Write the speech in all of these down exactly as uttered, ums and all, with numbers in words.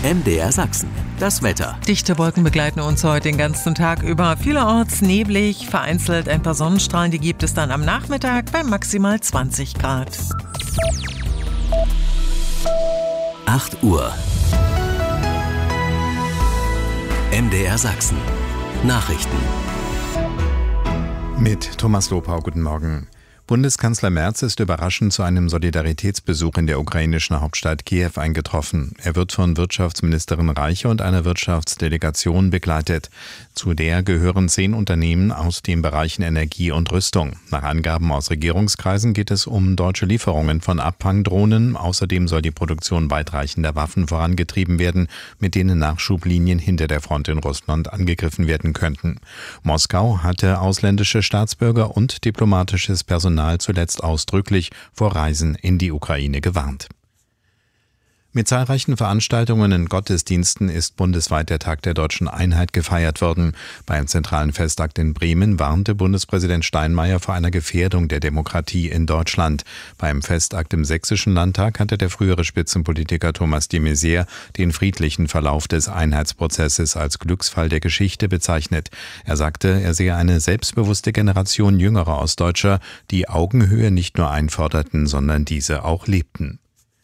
M D R Sachsen. Das Wetter. Dichte Wolken begleiten uns heute den ganzen Tag über. Vielerorts neblig, vereinzelt ein paar Sonnenstrahlen. Die gibt es dann am Nachmittag bei maximal zwanzig Grad. acht Uhr. M D R Sachsen. Nachrichten. Mit Thomas Lopau, guten Morgen. Bundeskanzler Merz ist überraschend zu einem Solidaritätsbesuch in der ukrainischen Hauptstadt Kiew eingetroffen. Er wird von Wirtschaftsministerin Reiche und einer Wirtschaftsdelegation begleitet. Zu der gehören zehn Unternehmen aus den Bereichen Energie und Rüstung. Nach Angaben aus Regierungskreisen geht es um deutsche Lieferungen von Abfangdrohnen. Außerdem soll die Produktion weitreichender Waffen vorangetrieben werden, mit denen Nachschublinien hinter der Front in Russland angegriffen werden könnten. Moskau hatte ausländische Staatsbürger und diplomatisches Personal zuletzt ausdrücklich vor Reisen in die Ukraine gewarnt. Mit zahlreichen Veranstaltungen und Gottesdiensten ist bundesweit der Tag der Deutschen Einheit gefeiert worden. Beim zentralen Festakt in Bremen warnte Bundespräsident Steinmeier vor einer Gefährdung der Demokratie in Deutschland. Beim Festakt im Sächsischen Landtag hatte der frühere Spitzenpolitiker Thomas de Maizière den friedlichen Verlauf des Einheitsprozesses als Glücksfall der Geschichte bezeichnet. Er sagte, er sehe eine selbstbewusste Generation jüngerer Ostdeutscher, die Augenhöhe nicht nur einforderten, sondern diese auch lebten.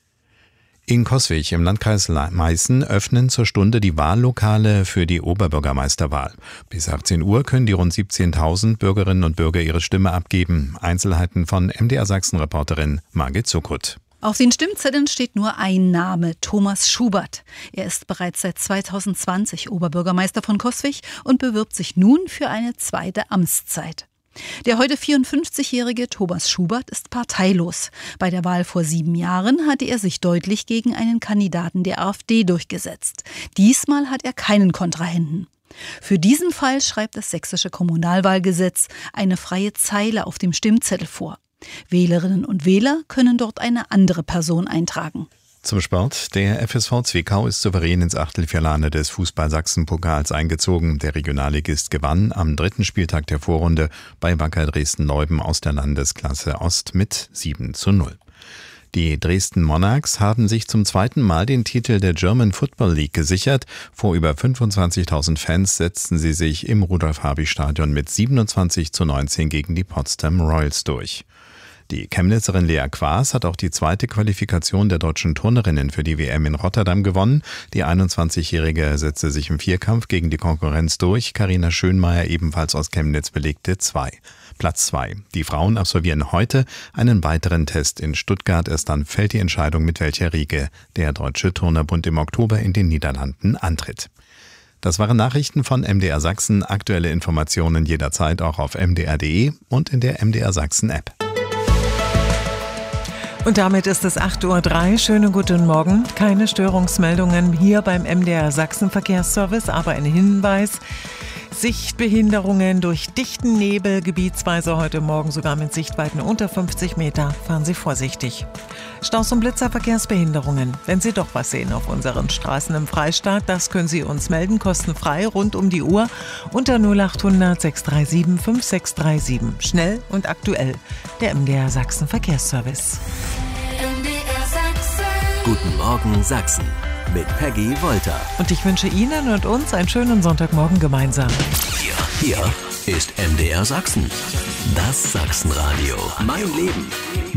In Coswig im Landkreis Meißen öffnen zur Stunde die Wahllokale für die Oberbürgermeisterwahl. Bis achtzehn Uhr können die rund siebzehntausend Bürgerinnen und Bürger ihre Stimme abgeben. Einzelheiten von M D R Sachsen-Reporterin Margit Zuckut. Auf den Stimmzetteln steht nur ein Name, Thomas Schubert. Er ist bereits seit zweitausendzwanzig Oberbürgermeister von Coswig und bewirbt sich nun für eine zweite Amtszeit. Der heute vierundfünfzigjährige Thomas Schubert ist parteilos. Bei der Wahl vor sieben Jahren hatte er sich deutlich gegen einen Kandidaten der AfD durchgesetzt. Diesmal hat er keinen Kontrahenten. Für diesen Fall schreibt das sächsische Kommunalwahlgesetz eine freie Zeile auf dem Stimmzettel vor. Wählerinnen und Wähler können dort eine andere Person eintragen. Zum Sport. Der F S V Zwickau ist souverän ins Achtelfinale des Fußball-Sachsen-Pokals eingezogen. Der Regionalligist gewann am dritten Spieltag der Vorrunde bei Wacker Dresden-Neuben aus der Landesklasse Ost mit sieben zu null. Die Dresden Monarchs haben sich zum zweiten Mal den Titel der German Football League gesichert. Vor über fünfundzwanzigtausend Fans setzten sie sich im Rudolf-Habich-Stadion mit siebenundzwanzig zu neunzehn gegen die Potsdam Royals durch. Die Chemnitzerin Lea Quaas hat auch die zweite Qualifikation der deutschen Turnerinnen für die W M in Rotterdam gewonnen. Die einundzwanzigjährige setzte sich im Vierkampf gegen die Konkurrenz durch. Carina Schönmeier, ebenfalls aus Chemnitz, belegte zwei. Platz zwei. Die Frauen absolvieren heute einen weiteren Test in Stuttgart. Erst dann fällt die Entscheidung, mit welcher Riege der Deutsche Turnerbund im Oktober in den Niederlanden antritt. Das waren Nachrichten von M D R Sachsen. Aktuelle Informationen jederzeit auch auf m d r punkt d e und in der M D R Sachsen App. Und damit ist es acht Uhr drei. Schönen guten Morgen. Keine Störungsmeldungen hier beim M D R Sachsen Verkehrsservice, aber ein Hinweis. Sichtbehinderungen durch dichten Nebel, gebietsweise heute Morgen sogar mit Sichtweiten unter fünfzig Meter. Fahren Sie vorsichtig. Staus und Blitzer, Verkehrsbehinderungen. Wenn Sie doch was sehen auf unseren Straßen im Freistaat, das können Sie uns melden, kostenfrei, rund um die Uhr, unter null achthundert sechs drei sieben fünf sechs drei sieben. Schnell und aktuell. Der M D R Sachsen Verkehrsservice. M D R Sachsen. Guten Morgen Sachsen. Mit Peggy Wolter. Und ich wünsche Ihnen und uns einen schönen Sonntagmorgen gemeinsam. Hier, hier ist M D R Sachsen. Das Sachsenradio. Mein Leben.